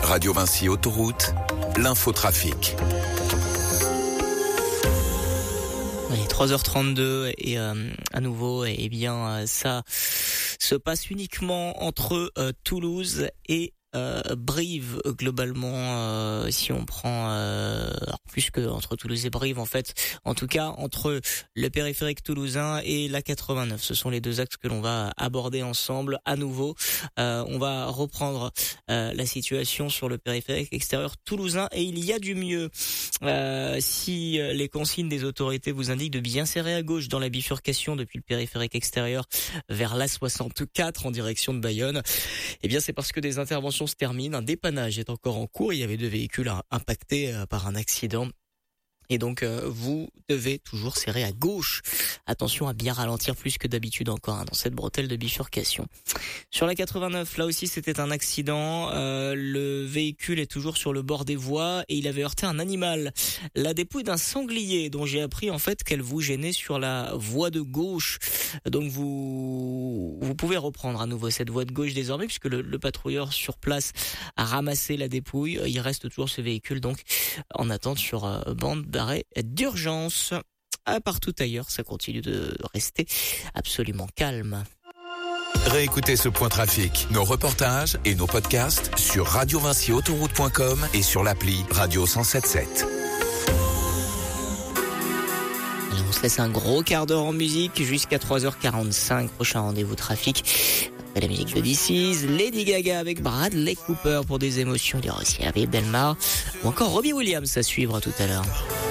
Radio Vinci Autoroute, l'infotrafic. Oui, 3h32 et à nouveau, ça se passe uniquement entre Toulouse et Brive globalement, si on prend plus que entre Toulouse et Brive en fait, en tout cas entre le périphérique toulousain et la 89, ce sont les deux axes que l'on va aborder ensemble à nouveau. On va reprendre la situation sur le périphérique extérieur toulousain et il y a du mieux. Si les consignes des autorités vous indiquent de bien serrer à gauche dans la bifurcation depuis le périphérique extérieur vers l'A64 en direction de Bayonne, eh bien c'est parce que des interventions se terminent. Un dépannage est encore en cours. Il y avait 2 véhicules impactés par un accident. Et donc, vous devez toujours serrer à gauche. Attention à bien ralentir plus que d'habitude encore dans cette bretelle de bifurcation. Sur la 89, là aussi, c'était un accident. Le véhicule est toujours sur le bord des voies et il avait heurté un animal. La dépouille d'un sanglier dont j'ai appris en fait qu'elle vous gênait sur la voie de gauche. Donc, vous pouvez reprendre à nouveau cette voie de gauche désormais puisque le patrouilleur sur place a ramassé la dépouille. Il reste toujours ce véhicule donc en attente sur bande d'arrêt d'urgence. Partout ailleurs, ça continue de rester absolument calme. Réécoutez ce point trafic, nos reportages et nos podcasts sur radiovinciautoroute.com et sur l'appli Radio 107.7. Allez, on se laisse un gros quart d'heure en musique jusqu'à 3h45. Prochain rendez-vous trafic. Après la musique de This Is, Lady Gaga avec Bradley Cooper pour des émotions. Il y aura aussi Hervé Delmar ou encore Robbie Williams à suivre tout à l'heure.